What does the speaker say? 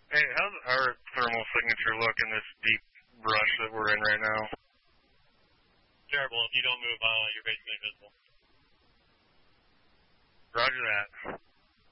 Hey, how's our thermal signature look in this deep brush that we're in right now? Terrible. If you don't move, you're basically invisible. Roger that.